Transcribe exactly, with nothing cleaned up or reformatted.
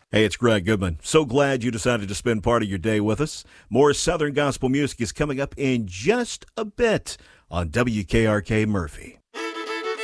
Hey, it's Greg Goodman. So glad you decided to spend part of your day with us. More Southern gospel music is coming up in just a bit on W K R K Murphy.